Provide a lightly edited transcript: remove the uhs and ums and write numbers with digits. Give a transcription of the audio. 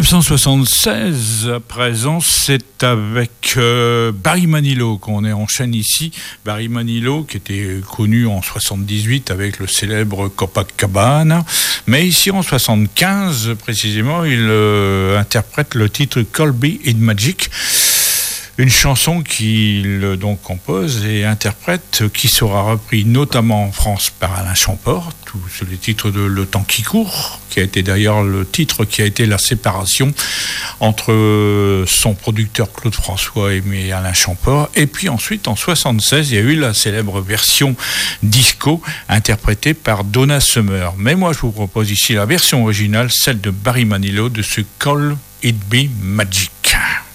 1976, à présent, c'est avec Barry Manilow qu'on enchaîne ici. Barry Manilow, qui était connu en 78 avec le célèbre Copacabana, mais ici en 75, précisément, il interprète le titre Call Me in Magic. Une chanson qu'il donc compose et interprète, qui sera repris notamment en France par Alain Chamfort, tous les titres de Le Temps qui court, qui a été d'ailleurs le titre qui a été la séparation entre son producteur Claude François et Alain Chamfort. Et puis ensuite, en 76, il y a eu la célèbre version disco interprétée par Donna Summer. Mais moi, je vous propose ici la version originale, celle de Barry Manilow de ce Call It Be Magic.